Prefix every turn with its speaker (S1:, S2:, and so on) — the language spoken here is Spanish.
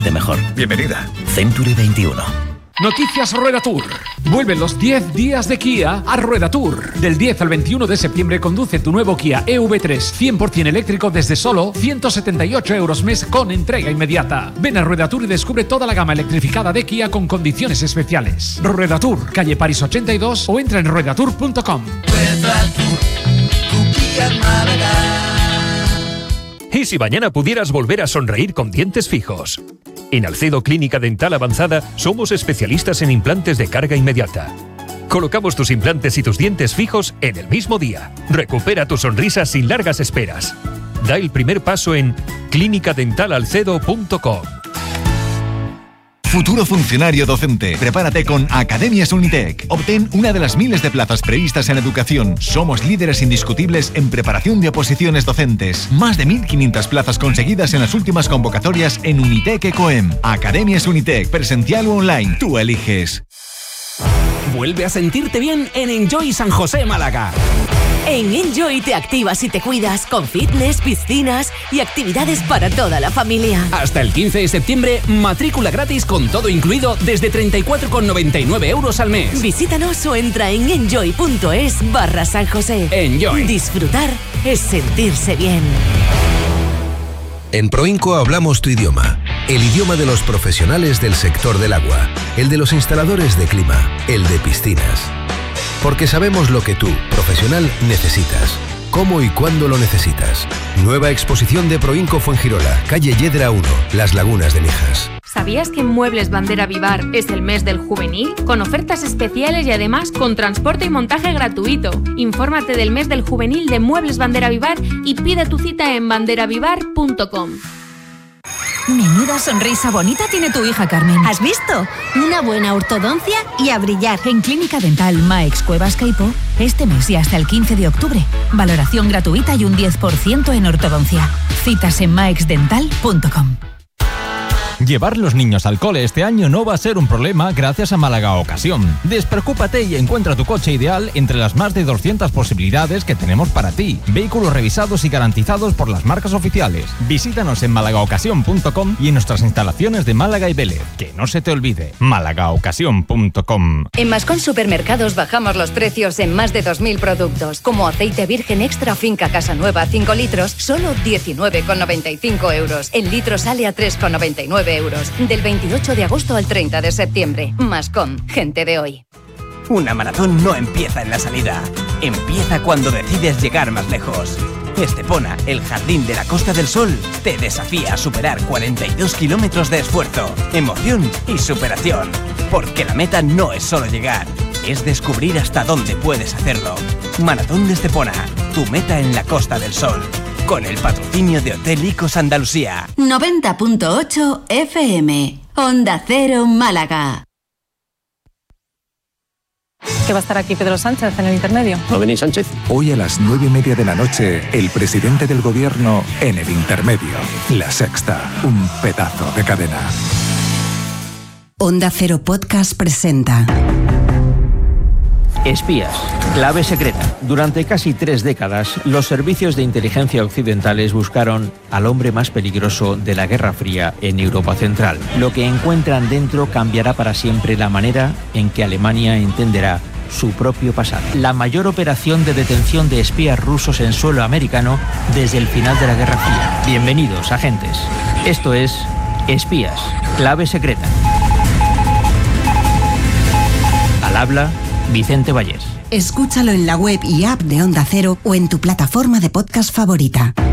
S1: de mejor.
S2: Bienvenida.
S1: Century 21.
S3: Noticias Rueda Tour. Vuelven los 10 días de Kia a Rueda Tour. Del 10 al 21 de septiembre conduce tu nuevo Kia EV3 100% eléctrico desde solo 178 € mes con entrega inmediata. Ven a Rueda Tour y descubre toda la gama electrificada de Kia con condiciones especiales. Rueda Tour, calle París 82 o entra en ruedatour.com.
S4: Rueda Tour, tu Kia Málaga.
S5: ¿Y si mañana pudieras volver a sonreír con dientes fijos? En Alcedo Clínica Dental Avanzada somos especialistas en implantes de carga inmediata. Colocamos tus implantes y tus dientes fijos en el mismo día. Recupera tu sonrisa sin largas esperas. Da el primer paso en clinicadentalalcedo.com.
S6: Futuro funcionario docente. Prepárate con Academias Unitec. Obtén una de las miles de plazas previstas en educación. Somos líderes indiscutibles en preparación de oposiciones docentes. Más de 1.500 plazas conseguidas en las últimas convocatorias en Unitec Ecoem. Academias Unitec, presencial o online. Tú eliges.
S7: Vuelve a sentirte bien en Enjoy San José Málaga.
S8: En Enjoy te activas y te cuidas con fitness, piscinas y actividades para toda la familia.
S7: Hasta el 15 de septiembre, matrícula gratis con todo incluido desde 34,99 € al mes.
S8: Visítanos o entra en enjoy.es/San José.
S7: Enjoy.
S8: Disfrutar es sentirse bien.
S9: En Proinco hablamos tu idioma, el idioma de los profesionales del sector del agua, el de los instaladores de clima, el de piscinas. Porque sabemos lo que tú, profesional, necesitas, cómo y cuándo lo necesitas. Nueva exposición de Proinco Fuengirola, calle Yedra 1, Las Lagunas de Mijas.
S10: ¿Sabías que en Muebles Bandera Vivar es el mes del juvenil? Con ofertas especiales y además con transporte y montaje gratuito. Infórmate del mes del juvenil de Muebles Bandera Vivar y pide tu cita en banderavivar.com.
S11: Menuda sonrisa bonita tiene tu hija, Carmen.
S12: ¿Has visto? Una buena ortodoncia y a brillar.
S11: En Clínica Dental Maex Cuevas Caipo, este mes y hasta el 15 de octubre, valoración gratuita y un 10% en ortodoncia. Citas en maexdental.com.
S13: Llevar los niños al cole este año no va a ser un problema gracias a Málaga Ocasión. Despreocúpate y encuentra tu coche ideal entre las más de 200 posibilidades que tenemos para ti. Vehículos revisados y garantizados por las marcas oficiales. Visítanos en malagaocasión.com y en nuestras instalaciones de Málaga y Vélez. Que no se te olvide, malagaocasión.com.
S14: En Mascón Supermercados bajamos los precios en más de 2.000 productos, como aceite virgen extra Finca Casa Nueva 5 litros, solo 19,95 €. El litro sale a 3,99 €. Del 28 de agosto al 30 de septiembre. Mascón, gente de hoy.
S15: Una maratón no empieza en la salida. Empieza cuando decides llegar más lejos. Estepona, el jardín de la Costa del Sol, te desafía a superar 42 kilómetros de esfuerzo, emoción y superación. Porque la meta no es solo llegar, es descubrir hasta dónde puedes hacerlo. Maratón de Estepona, tu meta en la Costa del Sol. Con el patrocinio de Hotel Icos Andalucía.
S12: 90.8 FM. Onda Cero Málaga.
S16: Que va a estar aquí Pedro Sánchez en el intermedio.
S17: ¿Va a venir Sánchez?
S18: Hoy a las 9:30 de la noche, el presidente del gobierno en el intermedio. La Sexta, un pedazo de cadena.
S19: Onda Cero Podcast presenta
S20: Espías, clave secreta. Durante casi 3 décadas, los servicios de inteligencia occidentales buscaron al hombre más peligroso de la Guerra Fría en Europa Central. Lo que encuentran dentro cambiará para siempre la manera en que Alemania entenderá su propio pasado. La mayor operación de detención de espías rusos en suelo americano desde el final de la Guerra Fría. Bienvenidos, agentes. Esto es Espías, clave secreta. Al habla Vicente Vallés.
S19: Escúchalo en la web y app de Onda Cero o en tu plataforma de podcast favorita.